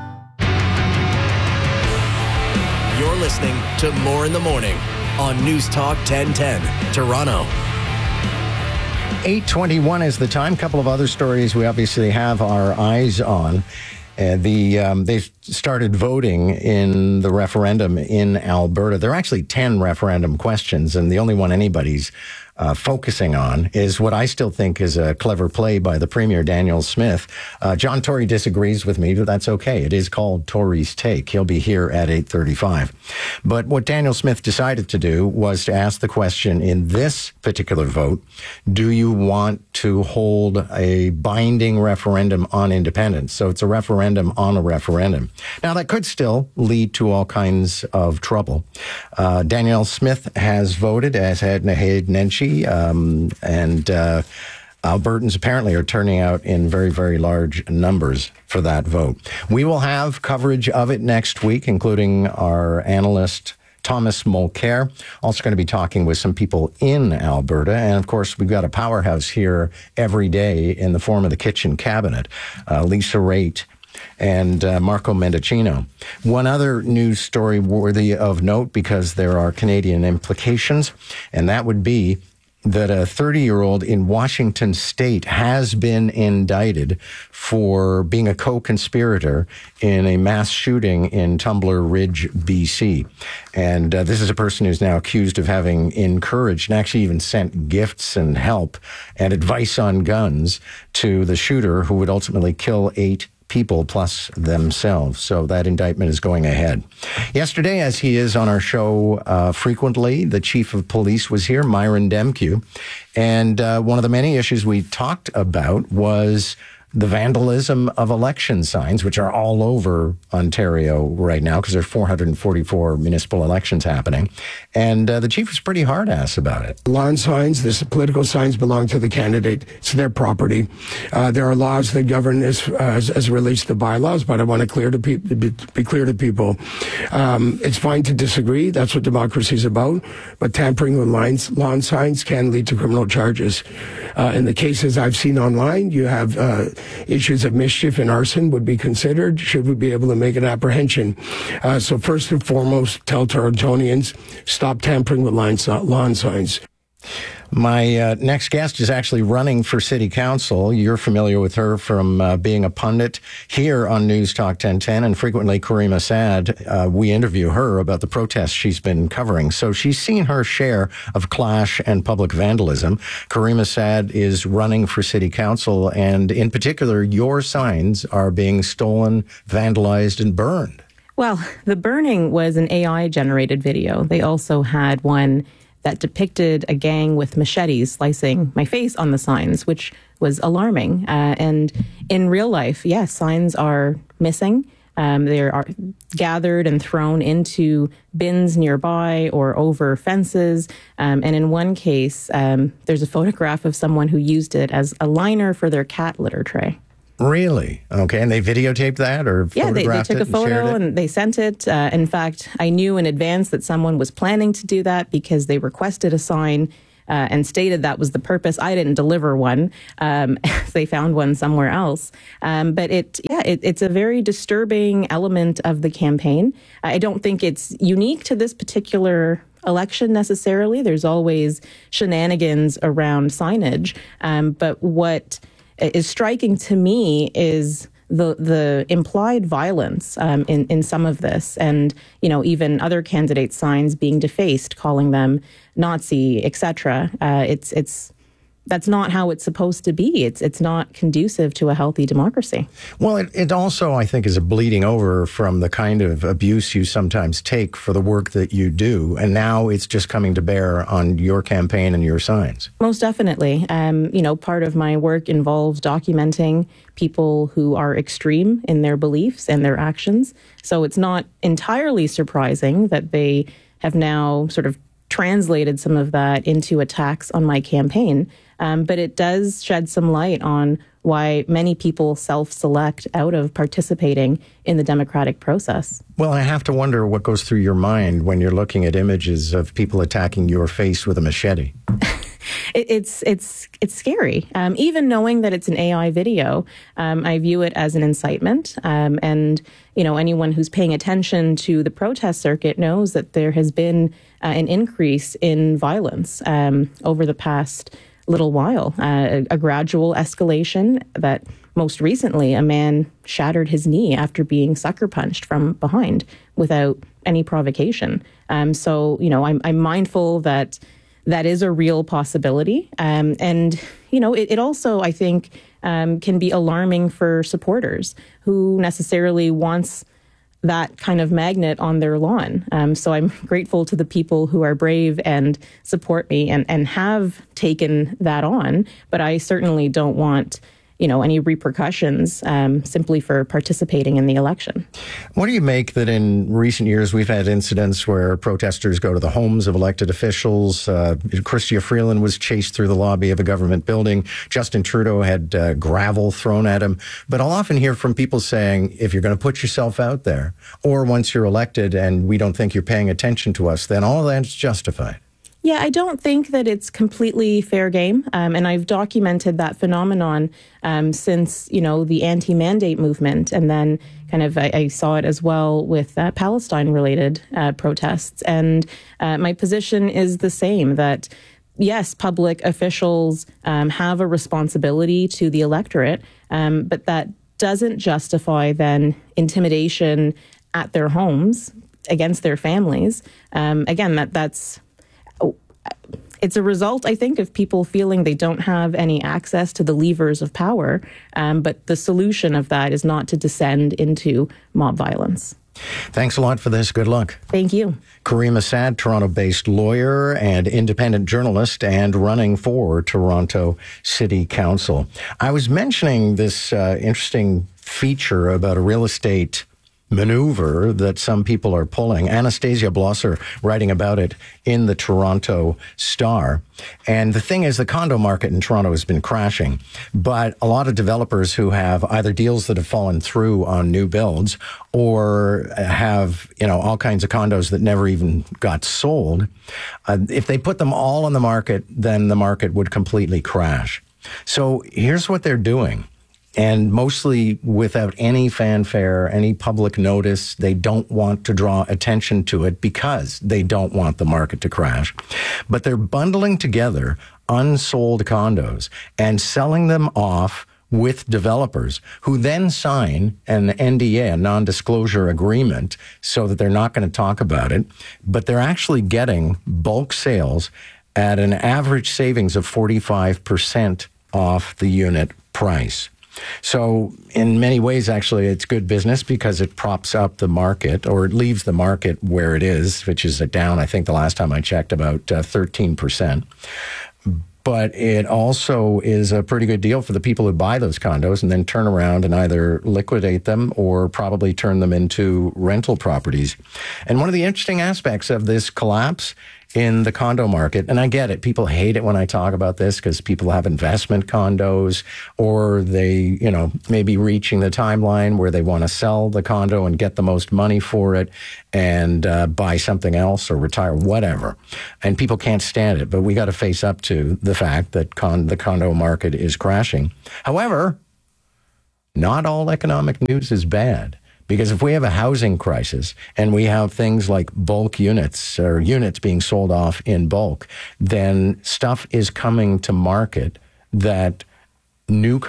You're listening to More in the Morning on News Talk 1010, Toronto. 8:21 is the time. Couple of other stories we obviously have our eyes on. They've started voting in the referendum in Alberta. There are actually 10 referendum questions, and the only one anybody's focusing on is what I still think is a clever play by the Premier, Daniel Smith. John Tory disagrees with me, but that's okay. It is called Tory's Take. He'll be here at 8:35. But what Daniel Smith decided to do was to ask the question in this particular vote, do you want to hold a binding referendum on independence? So it's a referendum on a referendum. Now, that could still lead to all kinds of trouble. Daniel Smith has voted, as had Naheed Nenshi, and Albertans apparently are turning out in very, very large numbers for that vote. We will have coverage of it next week, including our analyst Thomas Mulcair. Also going to be talking with some people in Alberta. And of course, we've got a powerhouse here every day in the form of the Kitchen Cabinet, Lisa Raitt and Marco Mendicino. One other news story worthy of note, because there are Canadian implications, and that would be that a 30-year-old in Washington State has been indicted for being a co-conspirator in a mass shooting in Tumbler Ridge, BC. And this is a person who's now accused of having encouraged and actually even sent gifts and help and advice on guns to the shooter, who would ultimately kill 8 people plus themselves. So that indictment is going ahead. Yesterday, as he is on our show frequently, the chief of police was here, Myron Demkiw. And one of the many issues we talked about was the vandalism of election signs, which are all over Ontario right now because there are 444 municipal elections happening. And the chief was pretty hard-ass about it. Lawn signs, the political signs belong to the candidate. It's their property. There are laws that govern this as relates to bylaws, but I want to be clear to people. It's fine to disagree. That's what democracy is about. But tampering with lawn signs can lead to criminal charges. In the cases I've seen online, you have issues of mischief and arson would be considered should we be able to make an apprehension. So first and foremost, tell Torontonians, stop tampering with lawn signs. My next guest is actually running for city council. You're familiar with her from being a pundit here on News Talk 1010, and frequently Karima Saad. We interview her about the protests she's been covering. So she's seen her share of clash and public vandalism. Karima Saad is running for city council, and in particular, your signs are being stolen, vandalized, and burned. Well, the burning was an AI-generated video. They also had one that depicted a gang with machetes slicing my face on the signs, which was alarming. And in real life, yes, signs are missing. They are gathered and thrown into bins nearby or over fences. And in one case, there's a photograph of someone who used it as a liner for their cat litter tray. Really? Okay. And they videotaped that or photographed they took it a photo and and they sent it. In fact, I knew in advance that someone was planning to do that because they requested a sign and stated that was the purpose. I didn't deliver one. They found one somewhere else. But it's a very disturbing element of the campaign. I don't think it's unique to this particular election necessarily. There's always shenanigans around signage. But what is striking to me is the implied violence in some of this, and even other candidates' signs being defaced, calling them Nazi, etc. That's not how it's supposed to be. It's not conducive to a healthy democracy. Well, it also, I think, is a bleeding over from the kind of abuse you sometimes take for the work that you do. And now it's just coming to bear on your campaign and your signs. Most definitely. Part of my work involves documenting people who are extreme in their beliefs and their actions. So it's not entirely surprising that they have now sort of translated some of that into attacks on my campaign. But it does shed some light on why many people self-select out of participating in the democratic process. Well, I have to wonder what goes through your mind when you're looking at images of people attacking your face with a machete. It's scary. Even knowing that it's an AI video, I view it as an incitement. And anyone who's paying attention to the protest circuit knows that there has been an increase in violence over the past little while, a gradual escalation that most recently a man shattered his knee after being sucker punched from behind without any provocation. So, I'm mindful that is a real possibility. And it also, I think, can be alarming for supporters who necessarily wants that kind of magnet on their lawn. So I'm grateful to the people who are brave and support me and have taken that on. But I certainly don't want any repercussions simply for participating in the election. What do you make that in recent years we've had incidents where protesters go to the homes of elected officials? Chrystia Freeland was chased through the lobby of a government building. Justin Trudeau had gravel thrown at him. But I'll often hear from people saying, if you're going to put yourself out there, or once you're elected and we don't think you're paying attention to us, then all that's justified. Yeah, I don't think that it's completely fair game. And I've documented that phenomenon since, the anti-mandate movement. And then kind of I saw it as well with Palestine-related protests. And my position is the same, that yes, public officials have a responsibility to the electorate, but that doesn't justify then intimidation at their homes against their families. Again, it's a result, I think, of people feeling they don't have any access to the levers of power. But the solution of that is not to descend into mob violence. Thanks a lot for this. Good luck. Thank you. Kareem Assad, Toronto-based lawyer and independent journalist and running for Toronto City Council. I was mentioning this interesting feature about a real estate maneuver that some people are pulling. Anastasia Blosser writing about it in the Toronto Star. And the thing is, the condo market in Toronto has been crashing, but a lot of developers who have either deals that have fallen through on new builds or have, all kinds of condos that never even got sold, if they put them all on the market, then the market would completely crash. So here's what they're doing. And mostly without any fanfare, any public notice. They don't want to draw attention to it because they don't want the market to crash. But they're bundling together unsold condos and selling them off with developers who then sign an NDA, a non-disclosure agreement, so that they're not going to talk about it. But they're actually getting bulk sales at an average savings of 45% off the unit price. So in many ways, actually, it's good business because it props up the market, or it leaves the market where it is, which is down, I think the last time I checked, about 13%. But it also is a pretty good deal for the people who buy those condos and then turn around and either liquidate them or probably turn them into rental properties. And one of the interesting aspects of this collapse in the condo market, and I get it, people hate it when I talk about this because people have investment condos, or they, maybe reaching the timeline where they want to sell the condo and get the most money for it and buy something else or retire, whatever. And people can't stand it, but we got to face up to the fact that the condo market is crashing. However, not all economic news is bad. Because if we have a housing crisis and we have things like bulk units or units being sold off in bulk, then stuff is coming to market that new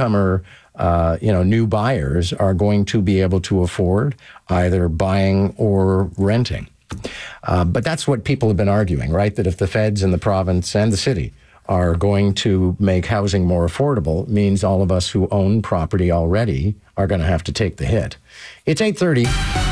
buyers are going to be able to afford, either buying or renting. But that's what people have been arguing, right? That if the feds and the province and the city are going to make housing more affordable, it means all of us who own property already are going to have to take the hit. It's 8:30.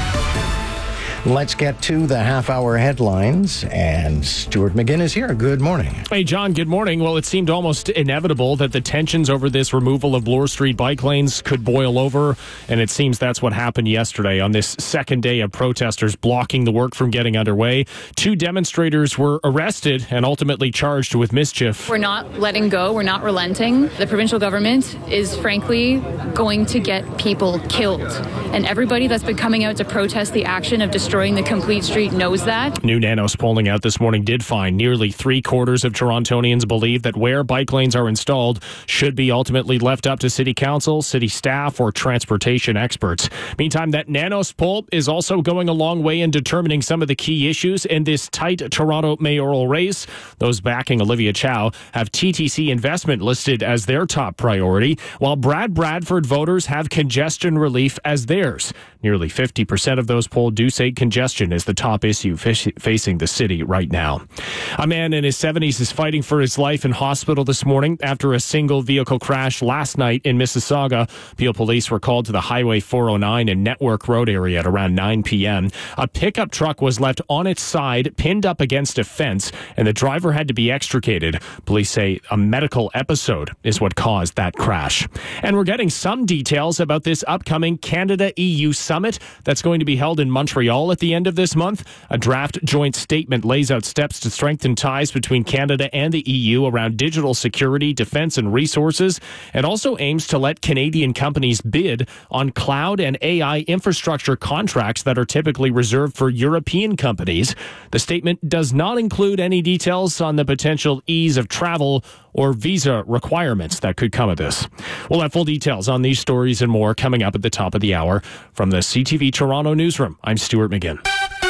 Let's get to the half-hour headlines, and Stuart McGinn is here. Good morning. Hey, John, good morning. Well, it seemed almost inevitable that the tensions over this removal of Bloor Street bike lanes could boil over, and it seems that's what happened yesterday on this second day of protesters blocking the work from getting underway. 2 demonstrators were arrested and ultimately charged with mischief. We're not letting go. We're not relenting. The provincial government is, frankly, going to get people killed, and everybody that's been coming out to protest the action of destroying the complete street knows that. New Nanos polling out this morning did find nearly 3/4 of Torontonians believe that where bike lanes are installed should be ultimately left up to City Council, city staff, or transportation experts. Meantime, that Nanos poll is also going a long way in determining some of the key issues in this tight Toronto mayoral race. Those backing Olivia Chow have TTC investment listed as their top priority, while Bradford voters have congestion relief as theirs. Nearly 50% of those polled do say congestion is the top issue facing the city right now. A man in his 70s is fighting for his life in hospital this morning after a single vehicle crash last night in Mississauga. Peel police were called to the Highway 409 and Network Road area at around 9 p.m. A pickup truck was left on its side, pinned up against a fence, and the driver had to be extricated. Police say a medical episode is what caused that crash. And we're getting some details about this upcoming Canada-EU summit that's going to be held in Montreal at the end of this month. A draft joint statement lays out steps to strengthen ties between Canada and the EU around digital security, defense, and resources, and also aims to let Canadian companies bid on cloud and AI infrastructure contracts that are typically reserved for European companies. The statement does not include any details on the potential ease of travel or visa requirements that could come of this. We'll have full details on these stories and more coming up at the top of the hour. From the CTV Toronto newsroom, I'm Stuart McGinn.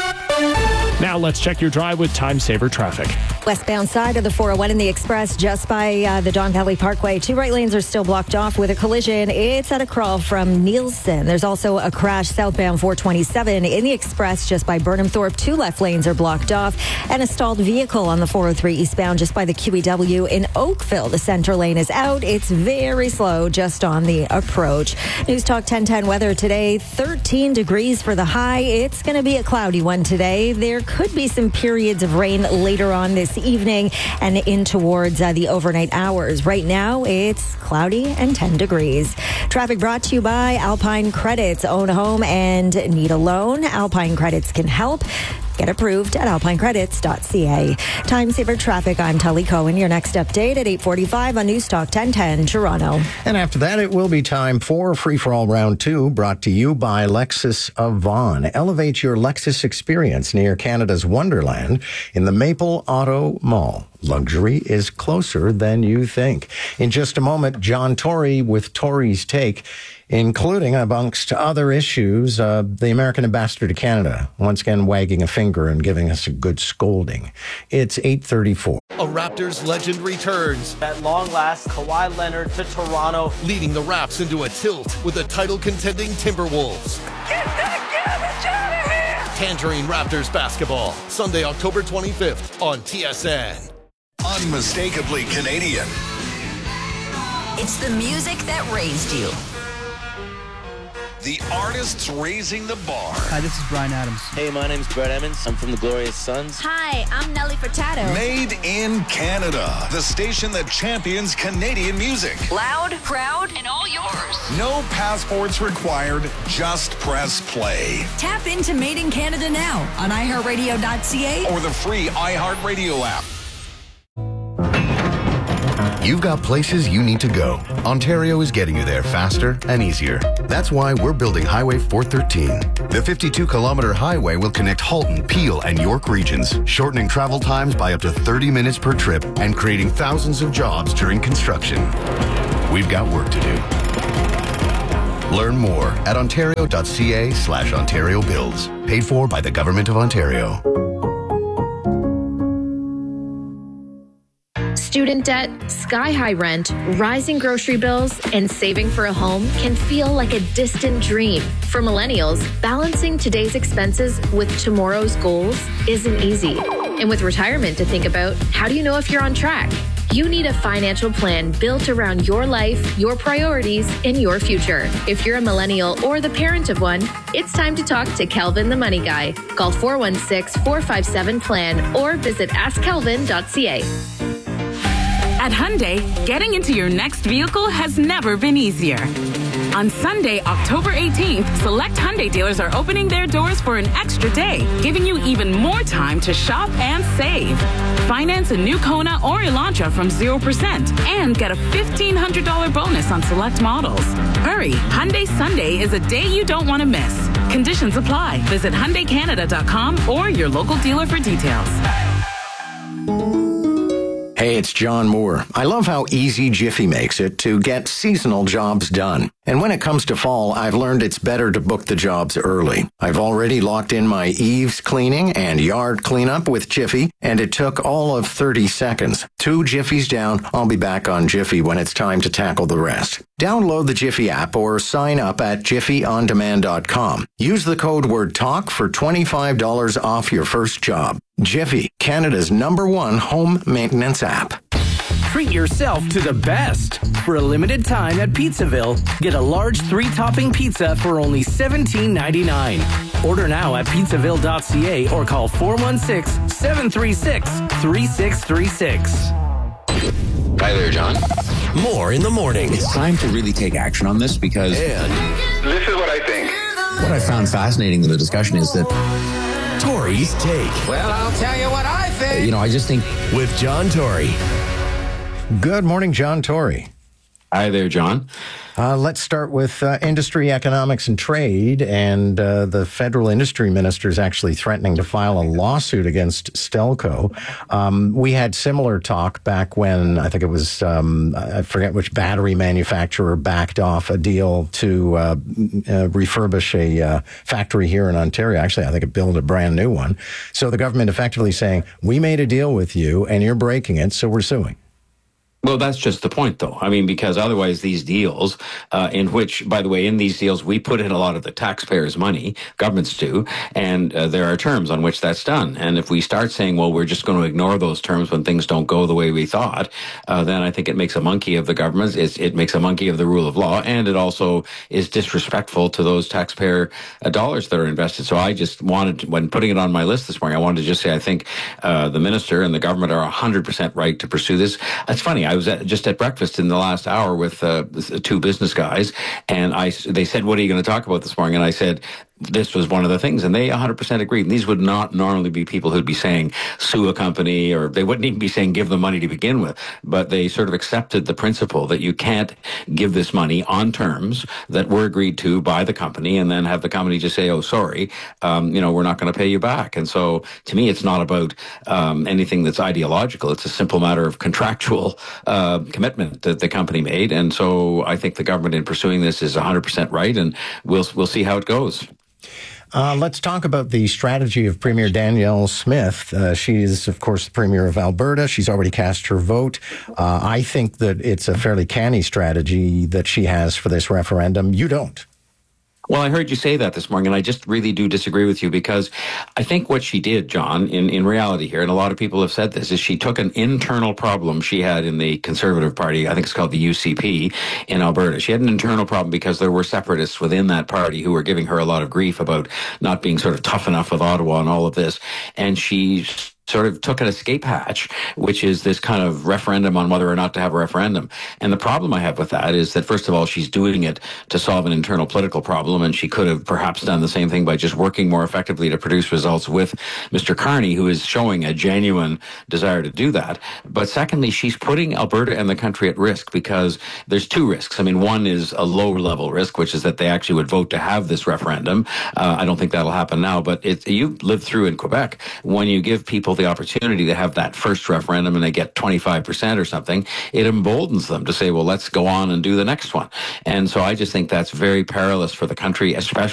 Now let's check your drive with Time Saver traffic. Westbound side of the 401 in the Express just by the Don Valley Parkway. 2 right lanes are still blocked off with a collision. It's at a crawl from Nielsen. There's also a crash southbound 427 in the Express just by Burnham Thorpe. 2 left lanes are blocked off. And a stalled vehicle on the 403 eastbound just by the QEW in Oakville. The center lane is out. It's very slow just on the approach. News Talk 1010 weather today. 13 degrees for the high. It's going to be a cloudy one today. There could be some periods of rain later on this evening and in towards the overnight hours. Right now, it's cloudy and 10 degrees. Traffic brought to you by Alpine Credits. Own a home and need a loan? Alpine Credits can help. Get approved at alpinecredits.ca. Time Saver Traffic, I'm Tully Cohen. Your next update at 8:45 on News Talk 1010 Toronto. And after that, it will be time for Free For All Round 2, brought to you by Lexus of Vaughan. Elevate your Lexus experience near Canada's Wonderland in the Maple Auto Mall. Luxury is closer than you think. In just a moment, John Tory with Tory's Take, including, amongst other issues, the American ambassador to Canada, once again wagging a finger and giving us a good scolding. It's 8:34. A Raptors legend returns. At long last, Kawhi Leonard to Toronto, leading the Raps into a tilt with the title-contending Timberwolves. Get that garbage out of here! Tangerine Raptors basketball, Sunday, October 25th on TSN. Unmistakably Canadian. It's the music that raised you. The artists raising the bar. Hi, this is Bryan Adams. Hey, my name's Brett Emmons. I'm from the Glorious Sons. Hi, I'm Nelly Furtado. Made in Canada. The station that champions Canadian music. Loud, proud, and all yours. No passports required. Just press play. Tap into Made in Canada now on iHeartRadio.ca or the free iHeartRadio app. You've got places you need to go. Ontario is getting you there faster and easier. That's why we're building Highway 413. The 52-kilometer highway will connect Halton, Peel, and York regions, shortening travel times by up to 30 minutes per trip and creating thousands of jobs during construction. We've got work to do. Learn more at ontario.ca/Ontario Builds. Paid for by the Government of Ontario. Student debt, sky-high rent, rising grocery bills, and saving for a home can feel like a distant dream. For millennials, balancing today's expenses with tomorrow's goals isn't easy. And with retirement to think about, how do you know if you're on track? You need a financial plan built around your life, your priorities, and your future. If you're a millennial or the parent of one, it's time to talk to Kelvin the Money Guy. Call 416-457-PLAN or visit askkelvin.ca. At Hyundai, getting into your next vehicle has never been easier. On Sunday, October 18th, select Hyundai dealers are opening their doors for an extra day, giving you even more time to shop and save. Finance a new Kona or Elantra from 0% and get a $1,500 bonus on select models. Hurry, Hyundai Sunday is a day you don't want to miss. Conditions apply. Visit HyundaiCanada.com or your local dealer for details. Hey, it's John Moore. I love how easy Jiffy makes it to get seasonal jobs done. And when it comes to fall, I've learned it's better to book the jobs early. I've already locked in my eaves cleaning and yard cleanup with Jiffy, and it took all of 30 seconds. 2 Jiffies down, I'll be back on Jiffy when it's time to tackle the rest. Download the Jiffy app or sign up at jiffyondemand.com. Use the code word TALK for $25 off your first job. Jiffy, Canada's #1 home maintenance app. Treat yourself to the best. For a limited time at Pizzaville, get a large 3-topping pizza for only $17.99. Order now at pizzaville.ca or call 416-736-3636. Hi there, John. More in the morning. It's time to really take action on this because this is what I think. What I found fascinating in the discussion is that Tori's Take. Well, I'll tell you what I think. I just think with John Tory. Good morning, John Tory. Hi there, John. Let's start with industry, economics, and trade. And the federal industry minister is actually threatening to file a lawsuit against Stelco. We had similar talk back when, I think it was, I forget which battery manufacturer backed off a deal to refurbish a factory here in Ontario. Actually, I think it built a brand new one. So the government effectively saying, we made a deal with you and you're breaking it, so we're suing. Well, that's just the point, though. I mean, because otherwise these deals, in which, by the way, in these deals, we put in a lot of the taxpayers' money, governments do, and there are terms on which that's done. And if we start saying, well, we're just going to ignore those terms when things don't go the way we thought, then I think it makes a monkey of the government. It makes a monkey of the rule of law, and it also is disrespectful to those taxpayer dollars that are invested. So I just wanted, when putting it on my list this morning, I wanted to just say I think the minister and the government are 100% right to pursue this. It's funny. I was just at breakfast in the last hour with 2 business guys, and they said, what are you going to talk about this morning? And I said, this was one of the things, and they 100% agreed. And these would not normally be people who'd be saying sue a company, or they wouldn't even be saying give them money to begin with, but they sort of accepted the principle that you can't give this money on terms that were agreed to by the company and then have the company just say, oh, sorry, we're not going to pay you back. And so to me, it's not about anything that's ideological. It's a simple matter of contractual commitment that the company made. And so I think the government in pursuing this is 100% right, and we'll see how it goes. Let's talk about the strategy of Premier Danielle Smith. She is, of course, the Premier of Alberta. She's already cast her vote. I think that it's a fairly canny strategy that she has for this referendum. You don't. Well, I heard you say that this morning, and I just really do disagree with you, because I think what she did, John, in reality here, and a lot of people have said this, is she took an internal problem she had in the Conservative Party, I think it's called the UCP, in Alberta. She had an internal problem because there were separatists within that party who were giving her a lot of grief about not being sort of tough enough with Ottawa and all of this. And she sort of took an escape hatch, which is this kind of referendum on whether or not to have a referendum. And the problem I have with that is that, first of all, she's doing it to solve an internal political problem, and she could have perhaps done the same thing by just working more effectively to produce results with Mr. Carney, who is showing a genuine desire to do that. But secondly, she's putting Alberta and the country at risk, because there's two risks. I mean, one is a low-level risk, which is that they actually would vote to have this referendum. I don't think that'll happen now, but you lived through in Quebec, when you give people the opportunity to have that first referendum and they get 25% or something, it emboldens them to say, well, let's go on and do the next one. And so I just think that's very perilous for the country, especially